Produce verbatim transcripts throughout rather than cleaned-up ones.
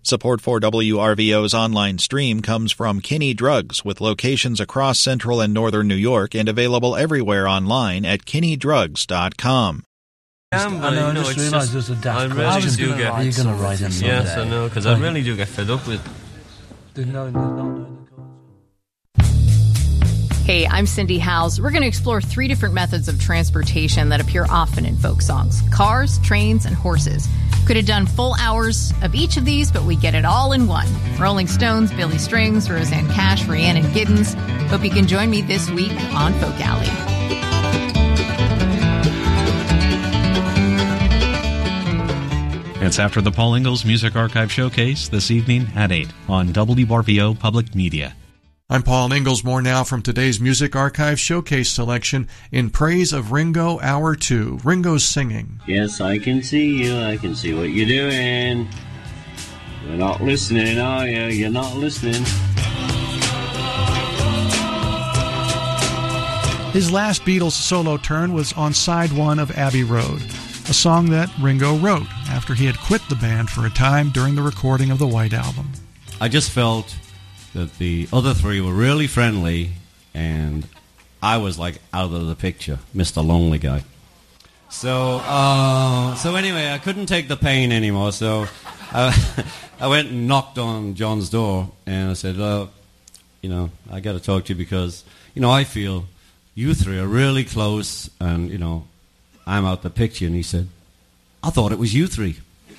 Support for W R V O's online stream comes from Kinney Drugs, with locations across central and northern New York and available everywhere online at kinney drugs dot com. I know, I just realised there's a daft I really I was do gonna get... Are you going to write him someday? Yes, I know, because I really do get fed up with... No, no, no. Hey, I'm Cindy Howes. We're going to explore three different methods of transportation that appear often in folk songs: cars, trains, and horses. Could have done full hours of each of these, but we get it all in one. Rolling Stones, Billy Strings, Roseanne Cash, Rhiannon Giddens. Hope you can join me this week on Folk Alley. It's after the Paul Ingalls Music Archive Showcase this evening at eight on W R V O Public Media. I'm Paul Ingalls. More now from today's Music Archive Showcase selection in praise of Ringo, Hour two. Ringo's singing. Yes, I can see you. I can see what you're doing. You're not listening, are you? You're not listening. His last Beatles solo turn was on side one of Abbey Road, a song that Ringo wrote after he had quit the band for a time during the recording of the White Album. I just felt that the other three were really friendly, and I was like out of the picture, Mister Lonely Guy. So, uh, so anyway, I couldn't take the pain anymore, so I, I went and knocked on John's door, and I said, uh, you know, I got to talk to you because, you know, I feel you three are really close, and, you know, I'm out the picture. And he said, I thought it was you three.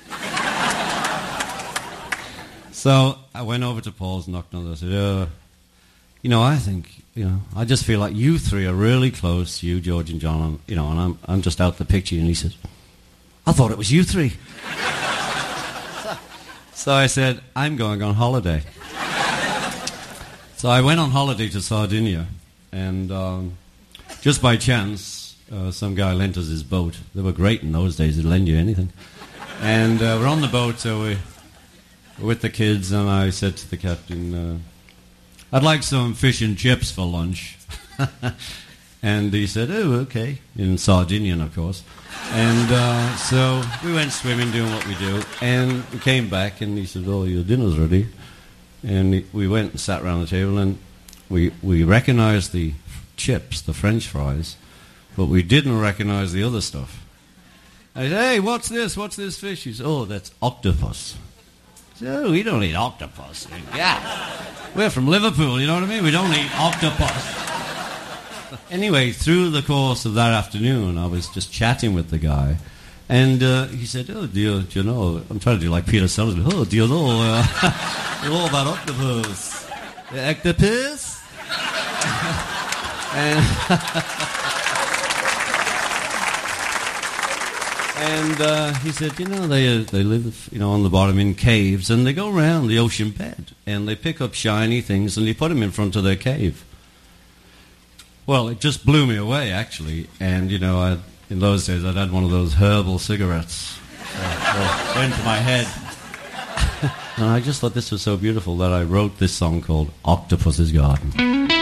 So I went over to Paul's, knocked on it. I said, uh, you know, I think, you know, I just feel like you three are really close, you, George, and John, and, you know, and I'm I'm just out the picture. And he said, I thought it was you three. so, so I said, I'm going on holiday. So I went on holiday to Sardinia, and um, just by chance, uh, some guy lent us his boat. They were great in those days, they'd lend you anything. And uh, we're on the boat, so we... with the kids, and I said to the captain, uh, I'd like some fish and chips for lunch. And he said, oh, okay, in Sardinian, of course. And uh, so we went swimming, doing what we do, and we came back, and he said, oh, your dinner's ready. And we went and sat around the table, and we, we recognized the chips, the French fries, but we didn't recognize the other stuff. I said, hey, what's this? What's this fish? He said, oh, that's octopus. So we don't eat octopus. Yeah. We're from Liverpool, you know what I mean? We don't eat octopus. Anyway, through the course of that afternoon, I was just chatting with the guy, and uh, he said, oh, do you, do you know, I'm trying to do like Peter Sellers, oh, do you know, uh, you know about octopus? The octopus? and... And uh, he said, you know, they uh, they live, you know, on the bottom in caves, and they go around the ocean bed, and they pick up shiny things, and they put them in front of their cave. Well, it just blew me away, actually. And, you know, I, in those days, I'd had one of those herbal cigarettes. So, so went to my head. And I just thought this was so beautiful that I wrote this song called Octopus's Garden.